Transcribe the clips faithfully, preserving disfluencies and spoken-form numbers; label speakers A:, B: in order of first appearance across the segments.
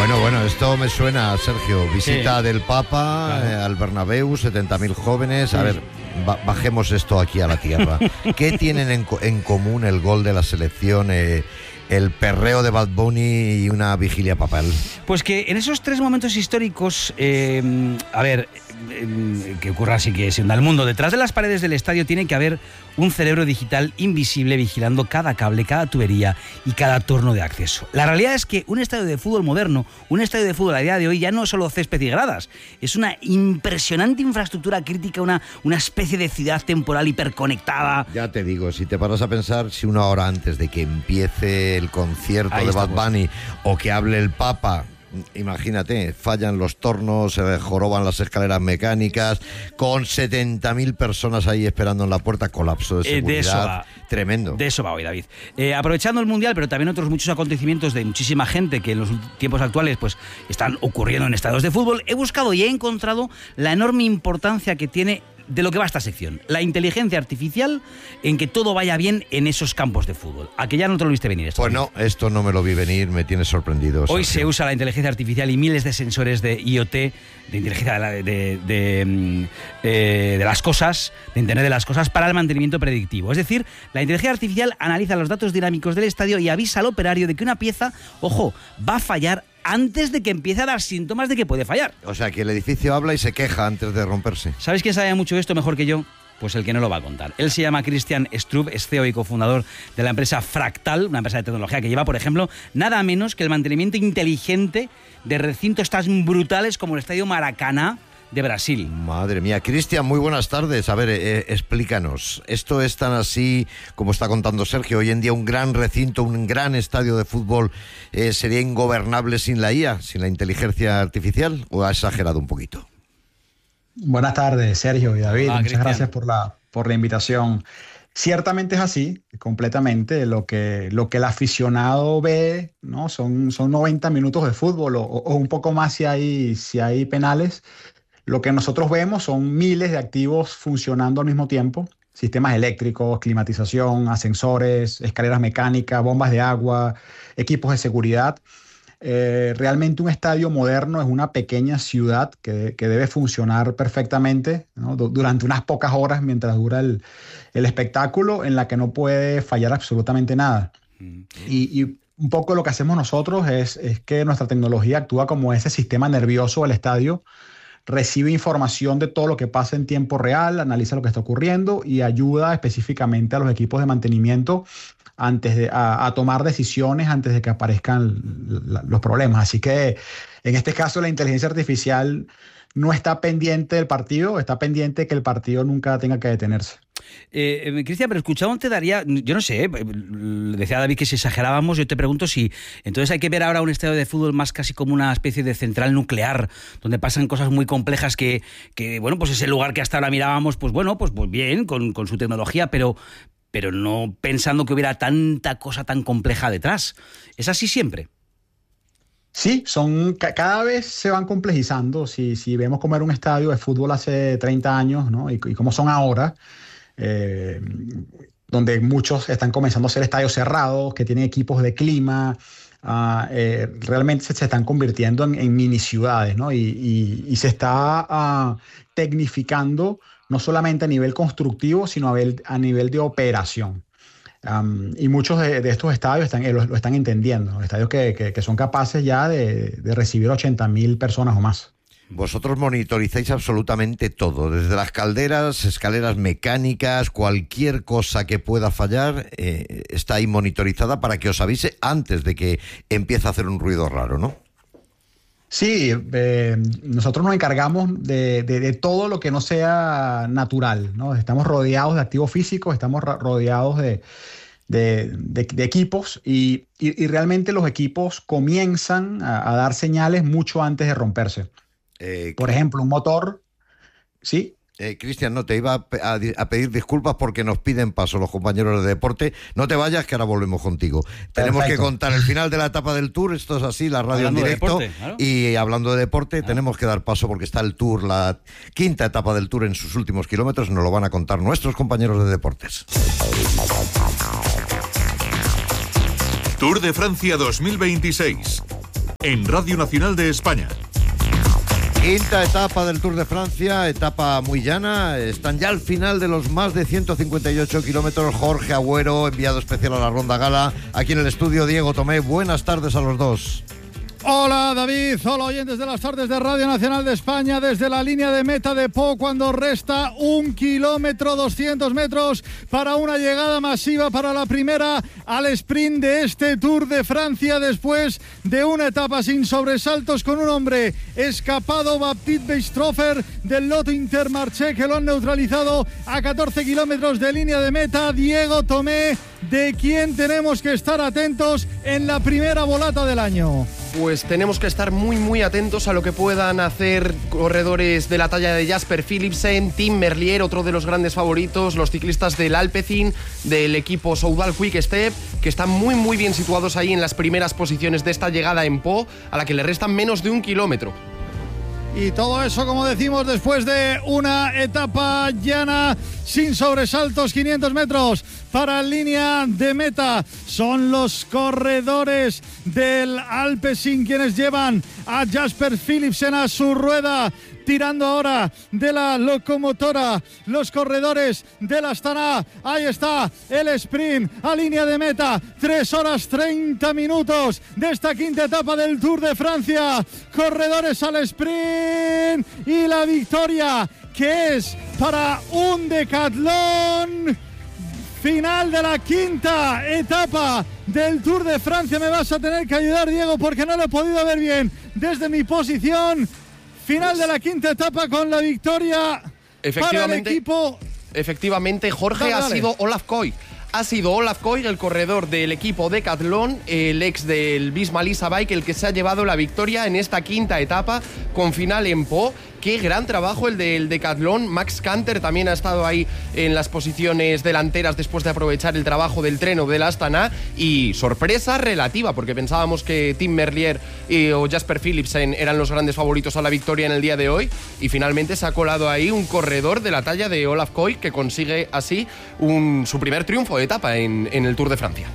A: Bueno, bueno, esto me suena, Sergio. Visita sí. del Papa claro. eh, al Bernabéu, setenta mil jóvenes. A sí. ver, ba- bajemos esto aquí a la tierra. ¿Qué tienen en, co- en común el gol de la selección, eh, el perreo de Bad Bunny y una vigilia papal?
B: Pues que en esos tres momentos históricos, eh, a ver, eh, que ocurra así que se hunda el mundo. Detrás de las paredes del estadio tiene que haber un cerebro digital invisible vigilando cada cable, cada tubería y cada torno de acceso. La realidad es que un estadio de fútbol moderno, un estadio de fútbol a día de hoy ya no es solo césped y gradas, es una impresionante infraestructura crítica, una, una especie de ciudad temporal hiperconectada.
A: Ya te digo, si te paras a pensar, si una hora antes de que empiece el concierto Ahí de estamos. Bad Bunny o que hable el Papa, imagínate, fallan los tornos, se joroban las escaleras mecánicas, con setenta mil personas ahí esperando en la puerta, colapso de seguridad,
B: eh, de eso va,
A: tremendo.
B: De eso va hoy, David. Eh, aprovechando el Mundial, pero también otros muchos acontecimientos de muchísima gente que en los tiempos actuales pues están ocurriendo en estadios de fútbol, he buscado y he encontrado la enorme importancia que tiene de lo que va esta sección, la inteligencia artificial en que todo vaya bien en esos campos de fútbol. ¿A que ya no te lo viste venir esto?
A: Pues no, esto no me lo vi venir, me tiene sorprendido.
B: Hoy
A: Sergio.
B: se usa la inteligencia artificial y miles de sensores de I O T, de inteligencia de, de, de, eh, de las cosas, de Internet de las cosas, para el mantenimiento predictivo. Es decir, la inteligencia artificial analiza los datos dinámicos del estadio y avisa al operario de que una pieza, ojo, va a fallar antes de que empiece a dar síntomas de que puede fallar.
A: O sea, que el edificio habla y se queja antes de romperse.
B: ¿Sabéis quién sabe mucho esto mejor que yo? Pues el que no lo va a contar. Él se llama Christian Strub, es C E O y cofundador de la empresa Fractal, una empresa de tecnología que lleva, por ejemplo, nada menos que el mantenimiento inteligente de recintos tan brutales como el Estadio Maracaná de Brasil.
A: Madre mía. Cristian, muy buenas tardes. A ver, eh, explícanos. ¿Esto es tan así como está contando Sergio? Hoy en día un gran recinto, un gran estadio de fútbol eh, sería ingobernable sin la I A, sin la inteligencia artificial, ¿o ha exagerado un poquito?
C: Buenas tardes, Sergio y David.
B: Ah,
C: Muchas
B: Cristian.
C: gracias por la, por la invitación. Ciertamente es así, completamente. Lo que, lo que el aficionado ve, ¿no? Son, son noventa minutos de fútbol o, o un poco más si hay, si hay penales. Lo que nosotros vemos son miles de activos funcionando al mismo tiempo. Sistemas eléctricos, climatización, ascensores, escaleras mecánicas, bombas de agua, equipos de seguridad. Eh, realmente un estadio moderno es una pequeña ciudad que, que debe funcionar perfectamente, ¿no? Du- durante unas pocas horas mientras dura el, el espectáculo, en la que no puede fallar absolutamente nada. Mm. Y, y un poco lo que hacemos nosotros es, es que nuestra tecnología actúa como ese sistema nervioso del estadio, recibe información de todo lo que pasa en tiempo real, analiza lo que está ocurriendo y ayuda específicamente a los equipos de mantenimiento antes de, a, a tomar decisiones antes de que aparezcan la, los problemas. Así que en este caso la inteligencia artificial no está pendiente del partido, está pendiente de que el partido nunca tenga que detenerse.
B: Eh, eh, Cristian, pero escuchado te daría, yo no sé, decía David que si exagerábamos, yo te pregunto si entonces hay que ver ahora un estadio de fútbol más casi como una especie de central nuclear, donde pasan cosas muy complejas que, que bueno, pues ese lugar que hasta ahora mirábamos, pues bueno, pues, pues bien, con, con su tecnología, pero, pero no pensando que hubiera tanta cosa tan compleja detrás. ¿Es así siempre?
C: Sí, son, cada vez se van complejizando. Si, si vemos cómo era un estadio de fútbol hace treinta años, ¿no? y, y cómo son ahora, eh, donde muchos están comenzando a ser estadios cerrados, que tienen equipos de clima, uh, eh, realmente se, se están convirtiendo en, en mini ciudades, ¿no? y, y, y se está uh, tecnificando no solamente a nivel constructivo, sino a nivel, a nivel de operación. Um, y muchos de, de estos estadios están, eh, lo, lo están entendiendo, ¿no? Estadios que, que, que son capaces ya de, de recibir ochenta mil personas o más.
A: Vosotros monitorizáis absolutamente todo, desde las calderas, escaleras mecánicas, cualquier cosa que pueda fallar, eh, está ahí monitorizada para que os avise antes de que empiece a hacer un ruido raro, ¿no?
C: Sí, eh, nosotros nos encargamos de, de, de todo lo que no sea natural, ¿no? Estamos rodeados de activos físicos, estamos rodeados de, de, de, de equipos y, y, y realmente los equipos comienzan a, a dar señales mucho antes de romperse. Eh, Por ejemplo, un motor, ¿sí?
A: Eh, Cristian, no, te iba a, a, a pedir disculpas porque nos piden paso los compañeros de deporte. No te vayas, que ahora volvemos contigo. Perfecto. Tenemos que contar el final de la etapa del Tour, esto es así, la radio hablando en directo. De deporte, claro. Y hablando de deporte, claro, tenemos que dar paso porque está el Tour, la quinta etapa del Tour en sus últimos kilómetros, nos lo van a contar nuestros compañeros de deportes.
D: Tour de Francia dos mil veintiséis. en Radio Nacional de España.
A: Quinta etapa del Tour de Francia, etapa muy llana. Están ya al final de los más de ciento cincuenta y ocho kilómetros. Jorge Agüero, enviado especial a la Ronda Gala. Aquí en el estudio, Diego Tomé. Buenas tardes a los dos.
E: Hola David, hola oyentes de las tardes de Radio Nacional de España, desde la línea de meta de Pau, cuando resta un kilómetro, doscientos metros para una llegada masiva para la primera al sprint de este Tour de Francia, después de una etapa sin sobresaltos, con un hombre escapado, Baptiste Weistrofer del Lotto Intermarché, que lo han neutralizado a catorce kilómetros de línea de meta. Diego Tomé, ¿de quién tenemos que estar atentos en la primera volata del año?
F: Pues tenemos que estar muy muy atentos a lo que puedan hacer corredores de la talla de Jasper Philipsen, Tim Merlier, otro de los grandes favoritos, los ciclistas del Alpecin, del equipo Soudal Quick Step, que están muy muy bien situados ahí en las primeras posiciones de esta llegada en Pau, a la que le restan menos de un kilómetro.
E: Y todo eso, como decimos, después de una etapa llana sin sobresaltos, quinientos metros para línea de meta. Son los corredores del Alpecin quienes llevan a Jasper Philipsen a su rueda, tirando ahora de la locomotora los corredores del Astana. Ahí está el sprint a línea de meta, tres horas treinta minutos de esta quinta etapa del Tour de Francia. Corredores al sprint y la victoria, que es para un decatlón. Final de la quinta etapa del Tour de Francia. Me vas a tener que ayudar, Diego, porque no lo he podido ver bien desde mi posición. Final de la quinta etapa con la victoria para el equipo.
F: Efectivamente, Jorge, dale, ha dale. sido Olaf Koy. Ha sido Olaf Koy, el corredor del equipo Decathlon, el ex del Visma Lease Bike, el que se ha llevado la victoria en esta quinta etapa con final en Pau. Qué gran trabajo el del Decathlon. Max Canter también ha estado ahí en las posiciones delanteras después de aprovechar el trabajo del Treno del Astana. Y sorpresa relativa, porque pensábamos que Tim Merlier y, o Jasper Philipsen eran los grandes favoritos a la victoria en el día de hoy. Y finalmente se ha colado ahí un corredor de la talla de Olaf Koy, que consigue así un, su primer triunfo de etapa en, en el Tour de Francia.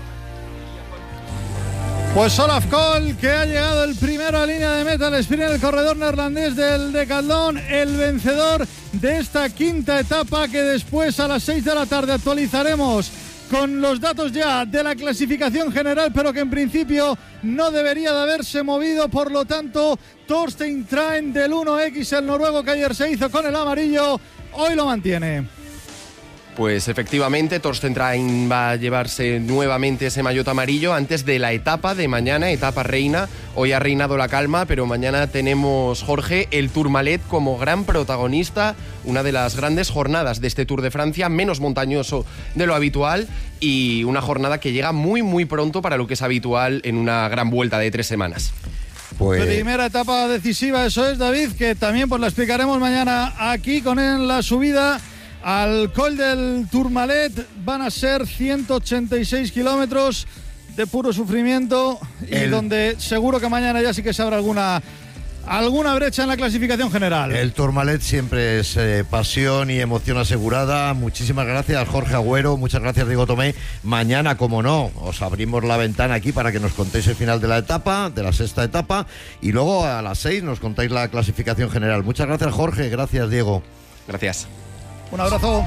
E: Pues Olaf Koy, que ha llegado el primero a línea de meta, el sprint, el corredor neerlandés del Decathlon, el vencedor de esta quinta etapa, que después a las seis de la tarde actualizaremos con los datos ya de la clasificación general, pero que en principio no debería de haberse movido. Por lo tanto, Torstein Train del uno equis, el noruego que ayer se hizo con el amarillo, hoy lo mantiene.
F: Pues efectivamente, Torstein Train va a llevarse nuevamente ese maillot amarillo antes de la etapa de mañana, etapa reina. Hoy ha reinado la calma, pero mañana tenemos, Jorge, el Tourmalet como gran protagonista, una de las grandes jornadas de este Tour de Francia, menos montañoso de lo habitual y una jornada que llega muy muy pronto para lo que es habitual en una gran vuelta de tres semanas.
E: Pues... primera etapa decisiva, eso es, David, que también pues la explicaremos mañana aquí con en la subida al Col del Tourmalet. Van a ser ciento ochenta y seis kilómetros de puro sufrimiento y el... donde seguro que mañana ya sí que se habrá alguna alguna brecha en la clasificación general.
A: El Tourmalet siempre es eh, pasión y emoción asegurada. Muchísimas gracias, Jorge Agüero. Muchas gracias, Diego Tomé. Mañana, como no, os abrimos la ventana aquí para que nos contéis el final de la etapa, de la sexta etapa, y luego a las seis nos contáis la clasificación general. Muchas gracias, Jorge. Gracias, Diego.
F: Gracias.
E: Un abrazo.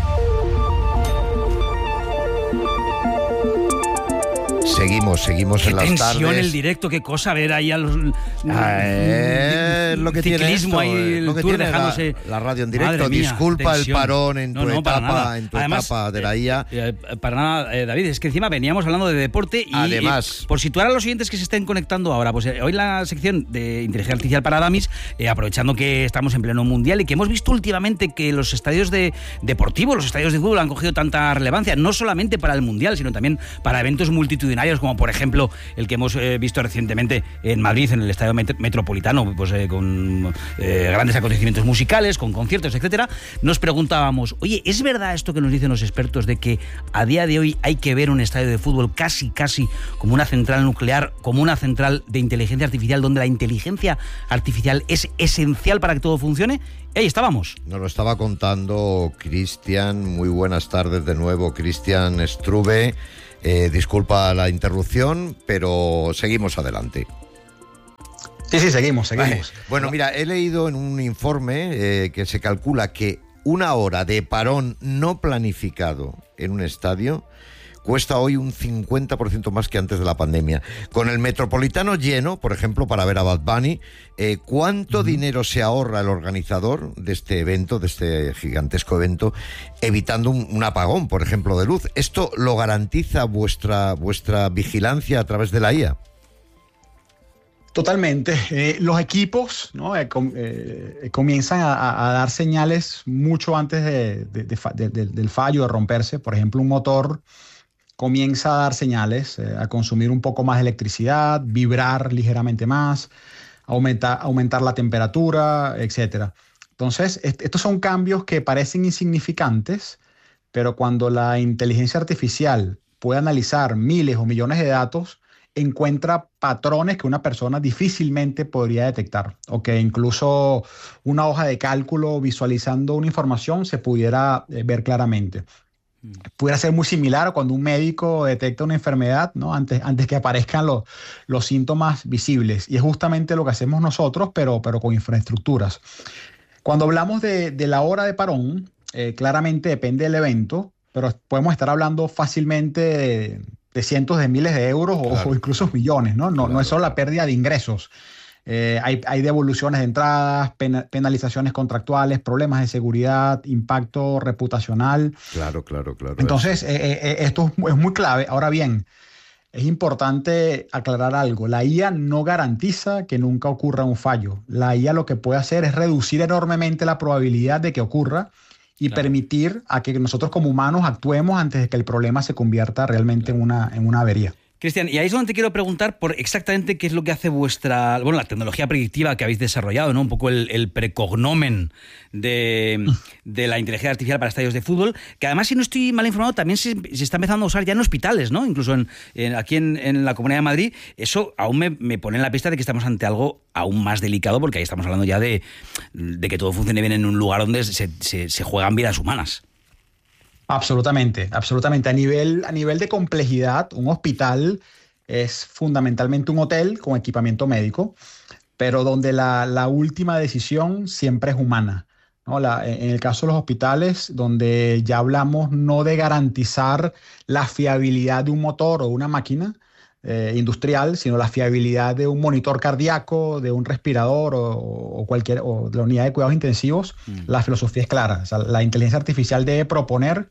A: Seguimos, seguimos
B: qué
A: en las
B: tensión
A: tardes.
B: El directo, qué cosa ver ahí a los
A: ah, eh, lo que
B: ciclismo
A: tiene esto,
B: ahí, el
A: lo que
B: Tour
A: tiene
B: dejándose
A: la, la radio en directo.
B: Mía,
A: disculpa
B: tensión.
A: El parón en tu
B: no, no,
A: etapa, en tu
B: Además,
A: etapa de la I A.
B: Eh, eh, para nada, eh, David, es que encima veníamos hablando de deporte y,
A: además,
B: y por situar a los oyentes que se estén conectando ahora, pues eh, hoy la sección de inteligencia artificial para Damis, eh, aprovechando que estamos en pleno mundial y que hemos visto últimamente que los estadios de deportivos, los estadios de fútbol han cogido tanta relevancia, no solamente para el mundial, sino también para eventos multitudinarios, como por ejemplo el que hemos eh, visto recientemente en Madrid, en el Estadio Met- Metropolitano, pues eh, con eh, grandes acontecimientos musicales, con conciertos, etcétera. Nos preguntábamos, oye, ¿es verdad esto que nos dicen los expertos de que a día de hoy hay que ver un estadio de fútbol casi, casi como una central nuclear, como una central de inteligencia artificial, donde la inteligencia artificial es esencial para que todo funcione? Y ahí estábamos.
A: Nos lo estaba contando Cristian. Muy buenas tardes de nuevo, Cristian Strube. Eh, disculpa la interrupción, pero seguimos adelante.
C: Sí, sí, seguimos, seguimos.
A: Vale. Bueno, mira, he leído en un informe eh, que se calcula que una hora de parón no planificado en un estadio cuesta hoy un cincuenta por ciento más que antes de la pandemia. Con el Metropolitano lleno, por ejemplo, para ver a Bad Bunny, eh, ¿cuánto uh-huh. dinero se ahorra el organizador de este evento, de este gigantesco evento, evitando un, un apagón, por ejemplo, de luz? ¿Esto lo garantiza vuestra, vuestra vigilancia a través de la I A?
C: Totalmente. Eh, los equipos, ¿no? eh, com, eh, comienzan a, a dar señales mucho antes de, de, de, de, de, del fallo, de romperse. Por ejemplo, un motor comienza a dar señales, eh, a consumir un poco más de electricidad, vibrar ligeramente más, aumentar, aumentar la temperatura, etcétera. Entonces, est- estos son cambios que parecen insignificantes, pero cuando la inteligencia artificial puede analizar miles o millones de datos, encuentra patrones que una persona difícilmente podría detectar, o que incluso una hoja de cálculo visualizando una información se pudiera eh, ver claramente. Pudiera ser muy similar a cuando un médico detecta una enfermedad, ¿no? Antes, antes que aparezcan los, los síntomas visibles. Y es justamente lo que hacemos nosotros, pero, pero con infraestructuras. Cuando hablamos de, de la hora de parón, eh, claramente depende del evento, pero podemos estar hablando fácilmente de, de cientos de miles de euros o, claro. o incluso millones, ¿no? No, claro, no es solo la pérdida de ingresos. Eh, hay, hay devoluciones de entradas, pena, penalizaciones contractuales, problemas de seguridad, impacto reputacional.
A: Claro, claro, claro.
C: Entonces, eh, eh, esto es muy clave. Ahora bien, es importante aclarar algo. La I A no garantiza que nunca ocurra un fallo. La I A lo que puede hacer es reducir enormemente la probabilidad de que ocurra y claro. permitir a que nosotros como humanos actuemos antes de que el problema se convierta realmente claro. en una, en una avería.
B: Cristian, y ahí es donde te quiero preguntar por exactamente qué es lo que hace vuestra, bueno, la tecnología predictiva que habéis desarrollado, ¿no? Un poco el, el precognomen de, de la inteligencia artificial para estadios de fútbol, que además, si no estoy mal informado, también se, se está empezando a usar ya en hospitales, ¿no? Incluso en, en, aquí en, en la Comunidad de Madrid. Eso aún me, me pone en la pista de que estamos ante algo aún más delicado, porque ahí estamos hablando ya de, de que todo funcione bien en un lugar donde se, se, se juegan vidas humanas.
C: Absolutamente, absolutamente. A nivel, a nivel de complejidad, un hospital es fundamentalmente un hotel con equipamiento médico, pero donde la, la última decisión siempre es humana, ¿no? La, en el caso de los hospitales, donde ya hablamos no de garantizar la fiabilidad de un motor o una máquina eh, industrial, sino la fiabilidad de un monitor cardíaco, de un respirador o, o cualquier o de la unidad de cuidados intensivos, mm. la filosofía es clara. O sea, la inteligencia artificial debe proponer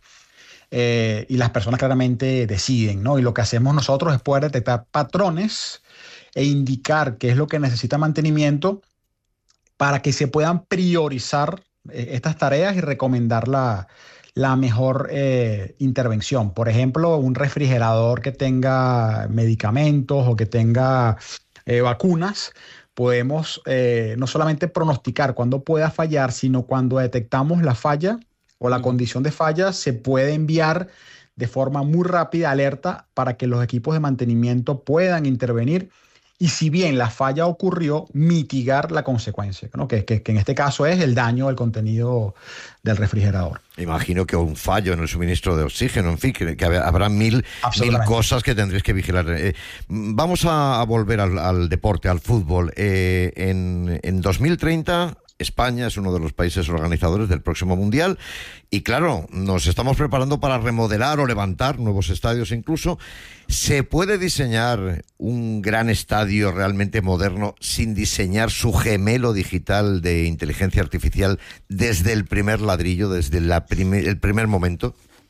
C: eh, y las personas claramente deciden, ¿no? Y lo que hacemos nosotros es poder detectar patrones e indicar qué es lo que necesita mantenimiento para que se puedan priorizar eh, estas tareas y recomendar la la mejor eh, intervención. Por ejemplo, un refrigerador que tenga medicamentos o que tenga eh, vacunas, podemos eh, no solamente pronosticar cuándo pueda fallar, sino cuando detectamos la falla o la condición de falla, se puede enviar de forma muy rápida alerta para que los equipos de mantenimiento puedan intervenir y, si bien la falla ocurrió, mitigar la consecuencia, ¿no? que, que, que en este caso es el daño del contenido del refrigerador.
A: Imagino que un fallo en el suministro de oxígeno, en fin, que, que habrá mil, mil cosas que tendréis que vigilar. Eh, vamos a, a volver al, al deporte, al fútbol. Eh, en, en dos mil treinta... España es uno de los países organizadores del próximo Mundial y, claro, nos estamos preparando para remodelar o levantar nuevos estadios incluso. ¿Se puede diseñar un gran estadio realmente moderno sin diseñar su gemelo digital de inteligencia artificial desde el primer ladrillo, desde la primer, el primer momento?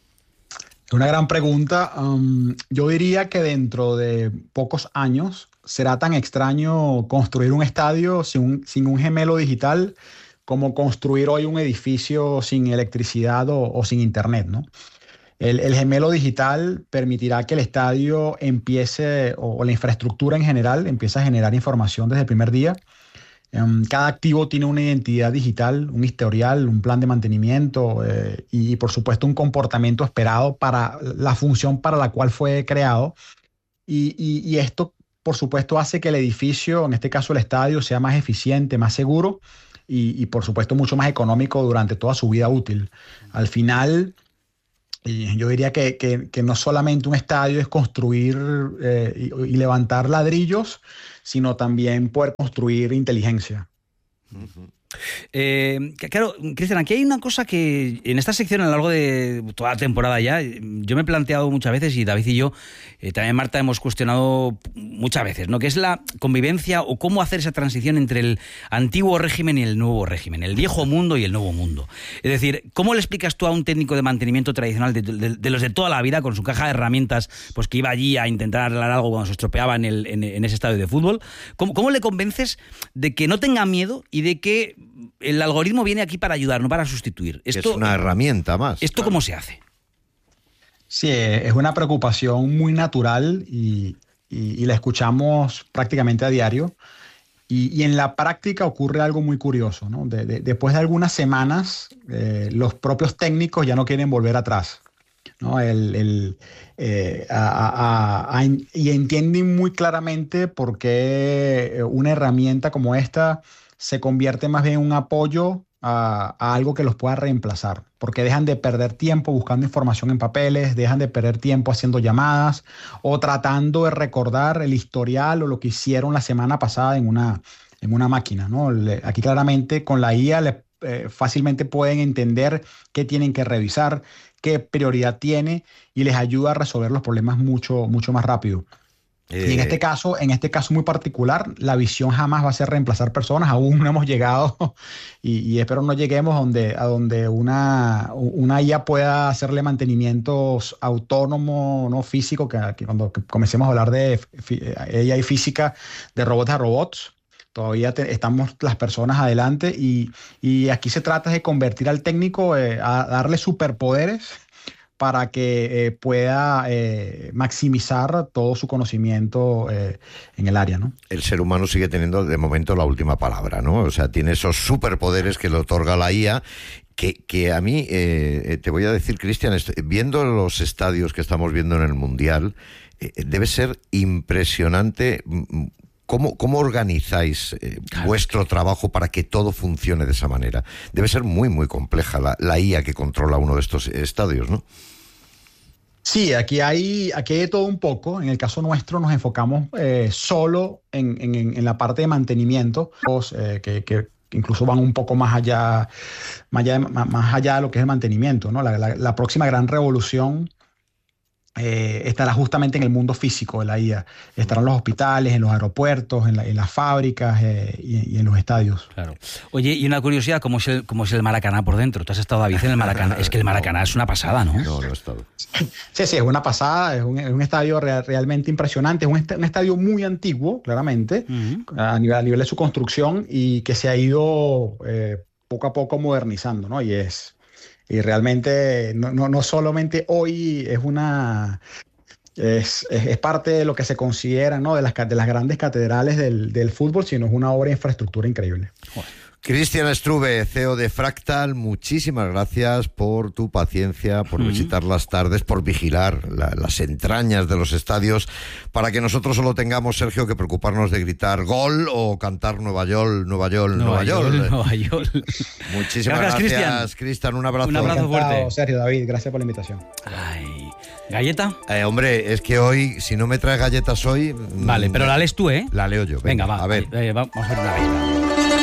C: Una gran pregunta. Um, yo diría que dentro de pocos años será tan extraño construir un estadio sin un, sin un gemelo digital como construir hoy un edificio sin electricidad o, o sin internet, ¿no? El, el gemelo digital permitirá que el estadio empiece, o, o la infraestructura en general, empiece a generar información desde el primer día. Um, cada activo tiene una identidad digital, un historial, un plan de mantenimiento eh, y, y, por supuesto, un comportamiento esperado para la función para la cual fue creado. Y, y, y esto, por supuesto, hace que el edificio, en este caso el estadio, sea más eficiente, más seguro y, y por supuesto, mucho más económico durante toda su vida útil. Al final, Y yo diría que, que, que no solamente un estadio es construir eh, y, y levantar ladrillos, sino también poder construir inteligencia.
B: Uh-huh. Eh, claro, Cristian, aquí hay una cosa que en esta sección a lo largo de toda la temporada ya, yo me he planteado muchas veces, y David y yo, eh, también Marta, hemos cuestionado muchas veces, ¿no? Que es la convivencia o cómo hacer esa transición entre el antiguo régimen y el nuevo régimen, el viejo mundo y el nuevo mundo. Es decir, ¿cómo le explicas tú a un técnico de mantenimiento tradicional de, de, de los de toda la vida, con su caja de herramientas, pues que iba allí a intentar arreglar algo cuando se estropeaba en, el, en, en ese estadio de fútbol? ¿Cómo, cómo le convences de que no tenga miedo y de que el algoritmo viene aquí para ayudar, no para sustituir? Esto,
A: es una herramienta más.
B: ¿Esto claro. cómo se hace?
C: Sí, es una preocupación muy natural y, y, y la escuchamos prácticamente a diario. Y, y en la práctica ocurre algo muy curioso, ¿no? De, de, después de algunas semanas, eh, los propios técnicos ya no quieren volver atrás, ¿no? El, el, eh, a, a, a, y entienden muy claramente por qué una herramienta como esta se convierte más bien en un apoyo a, a algo que los pueda reemplazar, porque dejan de perder tiempo buscando información en papeles, dejan de perder tiempo haciendo llamadas o tratando de recordar el historial o lo que hicieron la semana pasada en una, en una máquina, ¿no? Le, aquí claramente con la I A le, eh, fácilmente pueden entender qué tienen que revisar, qué prioridad tiene, y les ayuda a resolver los problemas mucho, mucho más rápido. Eh, y en este caso, en este caso muy particular, la visión jamás va a ser reemplazar personas. Aún no hemos llegado y, y espero no lleguemos donde, a donde una, una I A pueda hacerle mantenimientos autónomo, no físico, que, que cuando comencemos a hablar de A I física, de robots a robots. Todavía te, estamos las personas adelante y, y aquí se trata de convertir al técnico, eh, a darle superpoderes para que eh, pueda eh, maximizar todo su conocimiento eh, en el área, ¿no?
A: El ser humano sigue teniendo de momento la última palabra, ¿no? O sea, tiene esos superpoderes que le otorga la I A, que, que a mí, eh, te voy a decir, Cristian, viendo los estadios que estamos viendo en el Mundial, eh, debe ser impresionante. ¿Cómo, cómo organizáis eh, claro. vuestro trabajo para que todo funcione de esa manera? Debe ser muy, muy compleja la, la I A que controla uno de estos estadios, ¿no?
C: Sí, aquí hay, aquí hay de todo un poco. En el caso nuestro nos enfocamos eh, solo en, en, en la parte de mantenimiento, eh, que, que incluso van un poco más allá, más allá, más allá de lo que es el mantenimiento, ¿no? La, la, la próxima gran revolución Eh, estará justamente en el mundo físico de la I A. Estarán los hospitales, en los aeropuertos, en, la, en las fábricas eh, y, y en los estadios.
B: Claro. Oye, y una curiosidad, ¿cómo es el, cómo es el Maracaná por dentro? ¿Tú has estado, David, en el Maracaná? Es que el Maracaná no, es una pasada, ¿no?
A: No, no he estado.
C: Sí, sí, es una pasada, es un, es un estadio real, realmente impresionante, es un, est un estadio muy antiguo, claramente, uh-huh. a, nivel, a nivel de su construcción, y que se ha ido eh, poco a poco modernizando, ¿no? Y es... Y realmente no, no, no solamente hoy es una es, es, es parte de lo que se considera, ¿no? de, las, de las grandes catedrales del, del fútbol, sino es una obra de infraestructura increíble.
A: Bueno. Cristian Strube, C E O de Fractal, muchísimas gracias por tu paciencia, por uh-huh. visitar las tardes, por vigilar la, las entrañas de los estadios, para que nosotros solo tengamos, Sergio, que preocuparnos de gritar gol o cantar Nueva York, Nueva York, Nueva, Nueva York. York.
B: Nueva York.
A: Muchísimas gracias, gracias Cristian. Un abrazo.
B: Un abrazo fuerte.
C: Sergio, David, gracias por la invitación.
B: Ay, ¿galleta?
A: Eh, hombre, es que hoy, si no me traes galletas hoy...
B: Vale, pero la lees tú, ¿eh?
A: La leo yo. Venga,
B: Venga va.
A: A ver.
B: Eh, vamos a ver una galleta.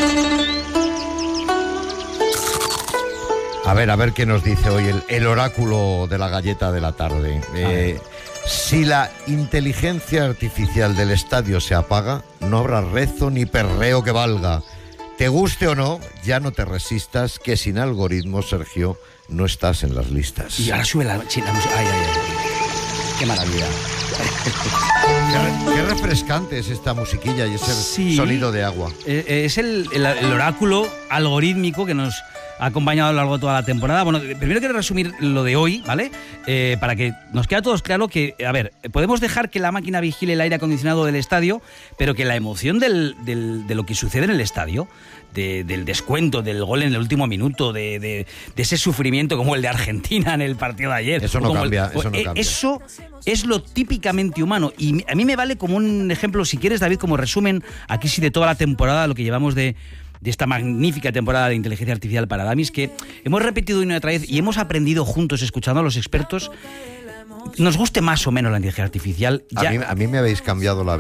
A: A ver, a ver qué nos dice hoy el, el oráculo de la galleta de la tarde. Eh, si la inteligencia artificial del estadio se apaga, no habrá rezo ni perreo que valga. Te guste o no, ya no te resistas, que sin algoritmos, Sergio, no estás en las listas.
B: Y ahora sube la, sí, la música. Ay, ay, ay. Qué maravilla.
A: Qué, qué refrescante es esta musiquilla y ese sí, sonido de agua.
B: Es el, el, el oráculo algorítmico que nos ha acompañado a lo largo de toda la temporada. Bueno, primero quiero resumir lo de hoy, ¿vale? Eh, para que nos quede a todos claro que, a ver, podemos dejar que la máquina vigile el aire acondicionado del estadio, pero que la emoción del, del, de lo que sucede en el estadio, de, del descuento, del gol en el último minuto, de, de, de ese sufrimiento como el de Argentina en el partido de ayer.
A: Eso no cambia,
B: el,
A: eso no
B: eh,
A: cambia.
B: Eso es lo típicamente humano. Y a mí me vale como un ejemplo, si quieres, David, como resumen, aquí sí de toda la temporada, lo que llevamos de... de esta magnífica temporada de inteligencia artificial para Damis, que hemos repetido una y otra vez y hemos aprendido juntos escuchando a los expertos. Nos guste más o menos la inteligencia artificial.
A: Ya... A, mí, a mí me habéis cambiado la vida.